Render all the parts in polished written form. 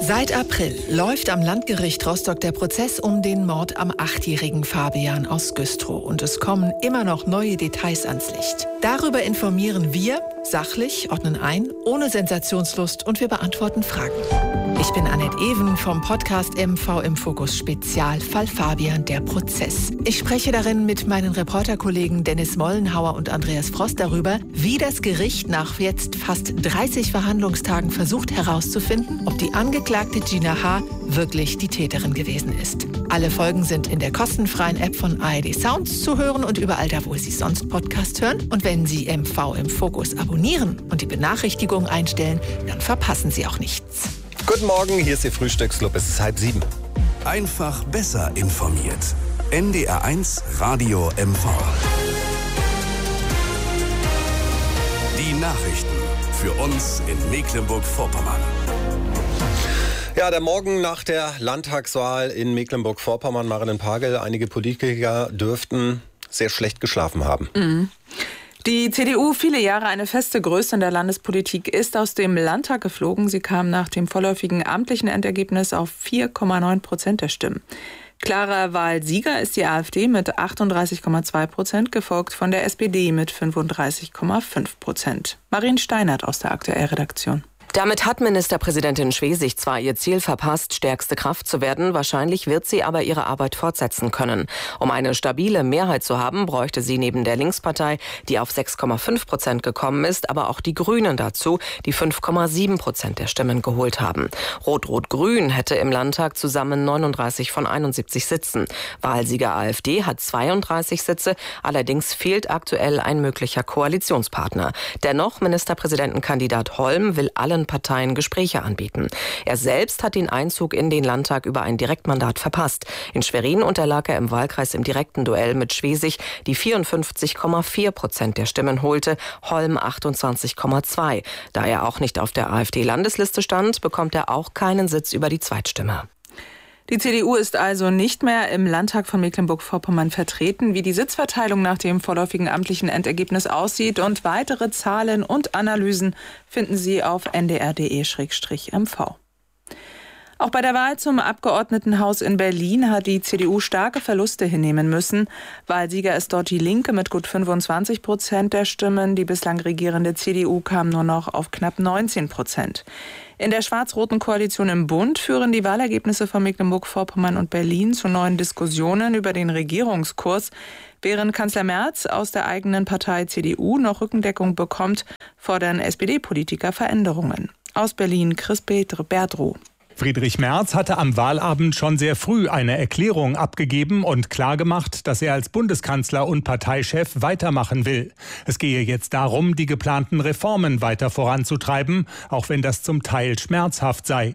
Seit April läuft am Landgericht Rostock der Prozess um den Mord am 8-jährigen Fabian aus Güstrow. Und es kommen immer noch neue Details ans Licht. Darüber informieren wir, sachlich, ordnen ein, ohne Sensationslust und wir beantworten Fragen. Ich bin Annette Even vom Podcast MV im Fokus Spezial Fall Fabian, der Prozess. Ich spreche darin mit meinen Reporterkollegen Dennis Mollenhauer und Andreas Frost darüber, wie das Gericht nach jetzt fast 30 Verhandlungstagen versucht herauszufinden, ob die Angeklagte Gina H. wirklich die Täterin gewesen ist. Alle Folgen sind in der kostenfreien App von ARD Sounds zu hören und überall da, wo Sie sonst Podcast hören. Und wenn Sie MV im Fokus abonnieren und die Benachrichtigung einstellen, dann verpassen Sie auch nichts. Guten Morgen, hier ist Ihr Frühstücksclub. Es ist 6:30. Einfach besser informiert. NDR1 Radio MV. Die Nachrichten für uns in Mecklenburg-Vorpommern. Ja, der Morgen nach der Landtagswahl in Mecklenburg-Vorpommern, Marienpagel. Einige Politiker dürften sehr schlecht geschlafen haben. Die CDU, viele Jahre eine feste Größe in der Landespolitik, ist aus dem Landtag geflogen. Sie kam nach dem vorläufigen amtlichen Endergebnis auf 4,9% der Stimmen. Klarer Wahlsieger ist die AfD mit 38,2%, gefolgt von der SPD mit 35,5%. Marien Steinert aus der Aktuellredaktion. Damit hat Ministerpräsidentin Schwesig zwar ihr Ziel verpasst, stärkste Kraft zu werden, wahrscheinlich wird sie aber ihre Arbeit fortsetzen können. Um eine stabile Mehrheit zu haben, bräuchte sie neben der Linkspartei, die auf 6,5% gekommen ist, aber auch die Grünen dazu, die 5,7% der Stimmen geholt haben. Rot-Rot-Grün hätte im Landtag zusammen 39 von 71 Sitzen. Wahlsieger AfD hat 32 Sitze, allerdings fehlt aktuell ein möglicher Koalitionspartner. Dennoch, Ministerpräsidentenkandidat Holm will allen Parteien Gespräche anbieten. Er selbst hat den Einzug in den Landtag über ein Direktmandat verpasst. In Schwerin unterlag er im Wahlkreis im direkten Duell mit Schwesig, die 54,4% der Stimmen holte, Holm 28,2%. Da er auch nicht auf der AfD-Landesliste stand, bekommt er auch keinen Sitz über die Zweitstimme. Die CDU ist also nicht mehr im Landtag von Mecklenburg-Vorpommern vertreten. Wie die Sitzverteilung nach dem vorläufigen amtlichen Endergebnis aussieht und weitere Zahlen und Analysen finden Sie auf ndr.de/mv. Auch bei der Wahl zum Abgeordnetenhaus in Berlin hat die CDU starke Verluste hinnehmen müssen. Wahlsieger ist dort die Linke mit gut 25% der Stimmen. Die bislang regierende CDU kam nur noch auf knapp 19%. In der schwarz-roten Koalition im Bund führen die Wahlergebnisse von Mecklenburg-Vorpommern und Berlin zu neuen Diskussionen über den Regierungskurs. Während Kanzler Merz aus der eigenen Partei CDU noch Rückendeckung bekommt, fordern SPD-Politiker Veränderungen. Aus Berlin Chris Berdrow. Friedrich Merz hatte am Wahlabend schon sehr früh eine Erklärung abgegeben und klargemacht, dass er als Bundeskanzler und Parteichef weitermachen will. Es gehe jetzt darum, die geplanten Reformen weiter voranzutreiben, auch wenn das zum Teil schmerzhaft sei.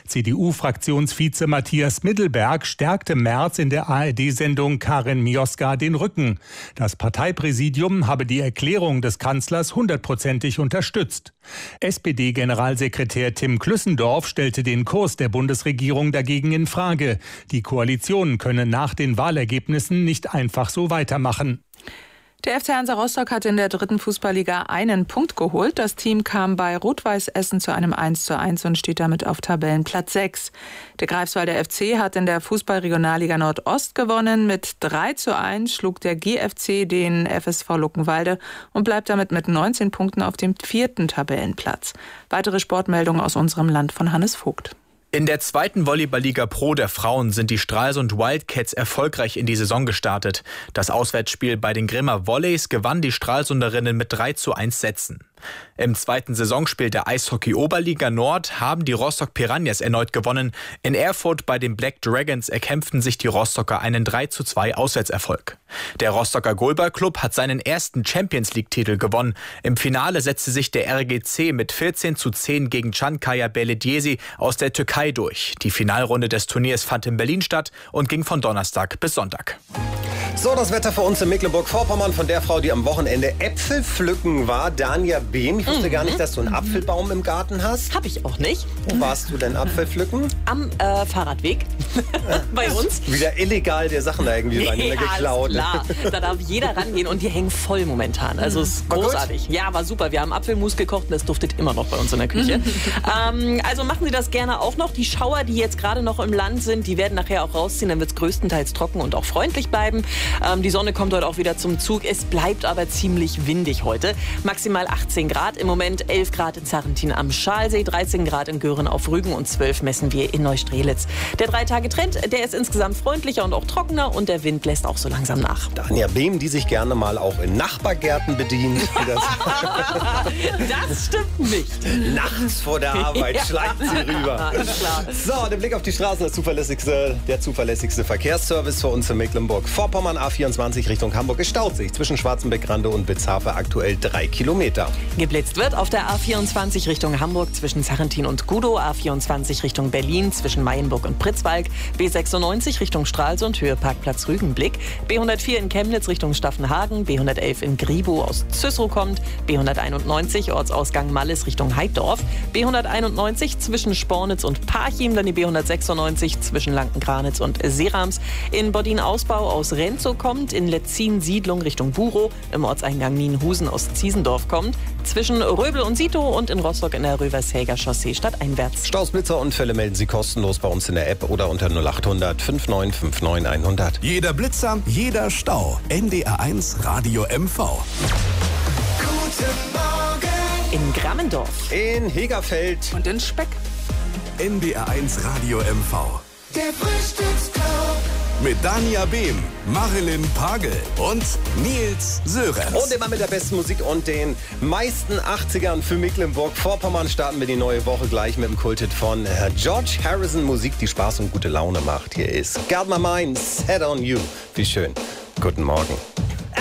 CDU-Fraktionsvize Matthias Middelberg stärkte Merz in der ARD-Sendung Karin Mioska den Rücken. Das Parteipräsidium habe die Erklärung des Kanzlers 100%ig unterstützt. SPD-Generalsekretär Tim Klüssendorf stellte den Kurs der Bundesregierung dagegen in Frage. Die Koalition könne nach den Wahlergebnissen nicht einfach so weitermachen. Der FC Hansa Rostock hat in der 3. Fußballliga einen Punkt geholt. Das Team kam bei Rot-Weiß Essen zu einem 1:1 und steht damit auf Tabellenplatz 6. Der Greifswalder FC hat in der Fußball-Regionalliga Nordost gewonnen. Mit 3:1 schlug der GFC den FSV Luckenwalde und bleibt damit mit 19 Punkten auf dem 4. Tabellenplatz. Weitere Sportmeldungen aus unserem Land von Hannes Vogt. In der 2. Volleyball-Liga Pro der Frauen sind die Stralsund Wildcats erfolgreich in die Saison gestartet. Das Auswärtsspiel bei den Grimmer Volleys gewann die Stralsunderinnen mit 3:1 Sätzen. Im 2. Saisonspiel der Eishockey-Oberliga Nord haben die Rostock Piranhas erneut gewonnen. In Erfurt bei den Black Dragons erkämpften sich die Rostocker einen 3:2 Auswärtserfolg. Der Rostocker Goalball-Club hat seinen ersten Champions-League-Titel gewonnen. Im Finale setzte sich der RGC mit 14:10 gegen Çankaya Belediyesi aus der Türkei durch. Die Finalrunde des Turniers fand in Berlin statt und ging von Donnerstag bis Sonntag. So, das Wetter für uns in Mecklenburg-Vorpommern von der Frau, die am Wochenende Äpfel pflücken war, Dania Behm. Ich wusste gar nicht, dass du einen Apfelbaum im Garten hast. Hab ich auch nicht. Wo warst du denn Apfel pflücken? Am Fahrradweg bei uns. Wieder illegal der Sachen da irgendwie rein, Ja, geklaut. ist klar. Da darf jeder rangehen und die hängen voll momentan. Also es ist großartig. Ja, war super. Wir haben Apfelmus gekocht und das duftet immer noch bei uns in der Küche. Also machen Sie das gerne auch noch. Die Schauer, die jetzt gerade noch im Land sind, die werden nachher auch rausziehen. Dann wird es größtenteils trocken und auch freundlich bleiben. Die Sonne kommt heute auch wieder zum Zug. Es bleibt aber ziemlich windig heute. Maximal 18 Grad. Im Moment 11 Grad in Sarrentin am Schalsee, 13 Grad in Göhren auf Rügen und 12 messen wir in Neustrelitz. Der 3-Tage-Trend, der ist insgesamt freundlicher und auch trockener und der Wind lässt auch so langsam nach. Dania Behm, die sich gerne mal auch in Nachbargärten bedient. Das stimmt nicht. Nachts vor der Arbeit schleicht sie rüber. Ist klar. So, der Blick auf die Straßen, der zuverlässigste Verkehrsservice für uns in Mecklenburg-Vorpommern. A24 Richtung Hamburg. Es staut sich zwischen Schwarzenbeck-Rande und Witzhafe aktuell 3 Kilometer. Geblitzt wird auf der A24 Richtung Hamburg zwischen Sarrentin und Gudow, A24 Richtung Berlin zwischen Mayenburg und Pritzwalk, B96 Richtung Stralsund, Höhe Parkplatz Rügenblick, B104 in Chemnitz Richtung Staffenhagen, B111 in Gribow aus Züssow kommt, B191 Ortsausgang Malles Richtung Heidorf, B191 zwischen Spornitz und Parchim, dann die B196 zwischen Lanken-Granitz und Serams, in Bodin-Ausbau aus Renzow kommt, in Letzin-Siedlung Richtung Burow, im Ortseingang Nienhusen aus Ziesendorf kommt, zwischen Röbel und Sito und in Rostock in der Rövershäger Chaussee stadteinwärts. Staus, Blitzer, Unfälle melden Sie kostenlos bei uns in der App oder unter 0800 5959 100. Jeder Blitzer, jeder Stau. NDR1 Radio MV. In Grammendorf. In Hegerfeld. Und in Speck. NDR1 Radio MV. Der Frühstücksclub. Mit Dania Behm, Marilyn Pagel und Nils Sörenz. Und immer mit der besten Musik und den meisten 80ern für Mecklenburg-Vorpommern starten wir die neue Woche gleich mit dem Kulthit von George Harrison. Musik, die Spaß und gute Laune macht. Hier ist Got My Mind Set on You. Wie schön. Guten Morgen.